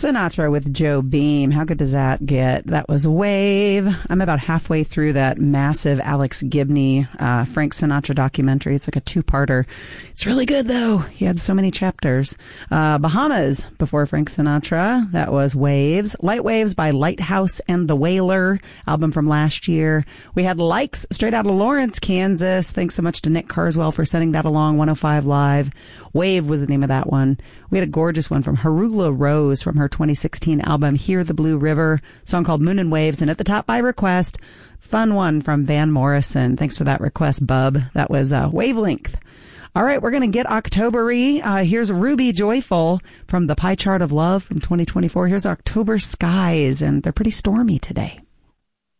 Sinatra with Joe Beam. How good does that get? That was Wave. I'm about halfway through that massive Alex Gibney, Frank Sinatra documentary. It's like a two-parter. It's really good, though. He had so many chapters. Bahamas before Frank Sinatra. That was Waves. Light Waves by Lighthouse and the Wailer, album from last year. We had Likes straight out of Lawrence, Kansas. Thanks so much to Nick Carswell for sending that along. 105 Live. Wave was the name of that one. We had a gorgeous one from Harula Rose from her 2016 album Hear the Blue River, song called Moon and Waves, and at the top by request, fun one from Van Morrison. Thanks for that request, bub. That was Wavelength. All right, we're going to get October-y. Here's Ruby Joyful from the Pie Chart of Love from 2024. Here's October Skies, and they're pretty stormy today.